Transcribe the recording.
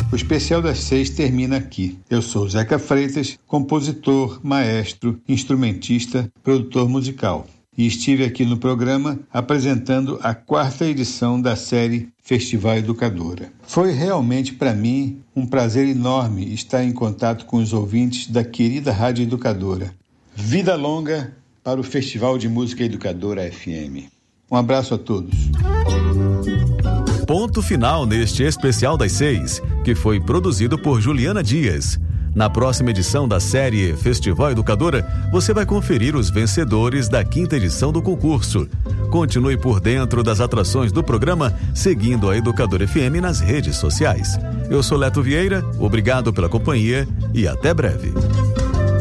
O Especial das 6 termina aqui. Eu sou Zeca Freitas, compositor, maestro, instrumentista, produtor musical. E estive aqui no programa apresentando a 4ª edição da série Festival Educadora. Foi realmente para mim um prazer enorme estar em contato com os ouvintes da querida Rádio Educadora. Vida longa para o Festival de Música Educadora FM. Um abraço a todos. Ponto final neste Especial das 6, que foi produzido por Juliana Dias. Na próxima edição da série Festival Educadora, você vai conferir os vencedores da 5ª edição do concurso. Continue por dentro das atrações do programa, seguindo a Educadora FM nas redes sociais. Eu sou Leto Vieira, obrigado pela companhia e até breve.